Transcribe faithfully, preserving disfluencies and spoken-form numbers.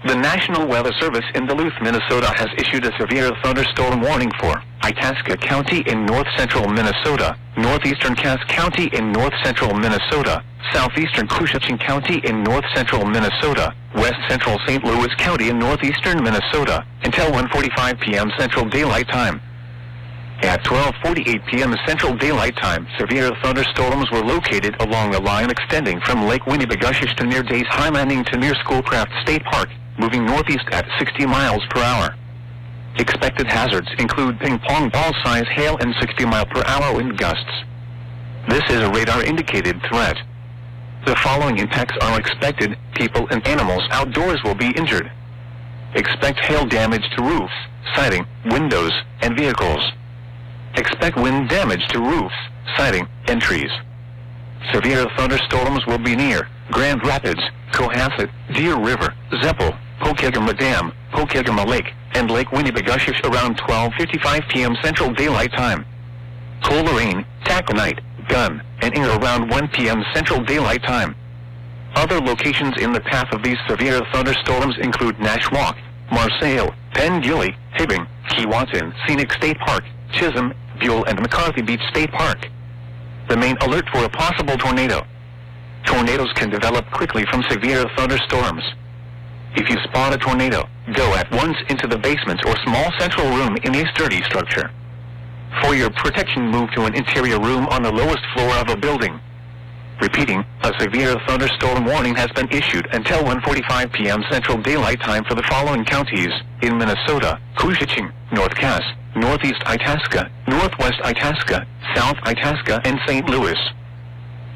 The National Weather Service in Duluth, Minnesota has issued a severe thunderstorm warning for Itasca County in north-central Minnesota, northeastern Cass County in north-central Minnesota, southeastern Cushiching County in north-central Minnesota, west-central Saint Louis County in northeastern Minnesota, until one forty-five p m Central Daylight Time. At twelve forty-eight p m Central Daylight Time, severe thunderstorms were located along a line extending from Lake Winnibigoshish to near Days High Landing to near Schoolcraft State Park, moving northeast at sixty miles per hour. Expected hazards include ping-pong ball-size hail and sixty mile per hour wind gusts. This is a radar-indicated threat. The following impacts are expected: people and animals outdoors will be injured. Expect hail damage to roofs, siding, windows, and vehicles. Expect wind damage to roofs, siding, and trees. Severe thunderstorms will be near Grand Rapids, Cohasset, Deer River, Zeppel, Pokegama Dam, Pokegama Lake, and Lake Winnibigoshish around twelve fifty-five p m Central Daylight Time. Coleraine, Taconite, Gunn, and Inger around one p m Central Daylight Time. Other locations in the path of these severe thunderstorms include Nashwauk, Marseille, Penduley, Hibbing, Keewatin, Scenic State Park, Chisholm, Buell, and McCarthy Beach State Park. The main alert for a possible tornado. Tornadoes can develop quickly from severe thunderstorms. If you spot a tornado, go at once into the basement or small central room in a sturdy structure. For your protection, move to an interior room on the lowest floor of a building. Repeating, a severe thunderstorm warning has been issued until one forty-five p m Central Daylight Time for the following counties in Minnesota: Cushiching, North Cass, Northeast Itasca, Northwest Itasca, South Itasca, and Saint Louis.